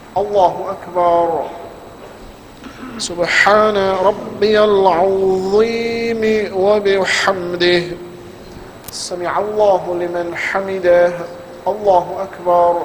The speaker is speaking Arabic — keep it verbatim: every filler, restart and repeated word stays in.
الله أكبر. سبحان ربي العظيم وبحمده. سمع الله لمن حمده. الله أكبر.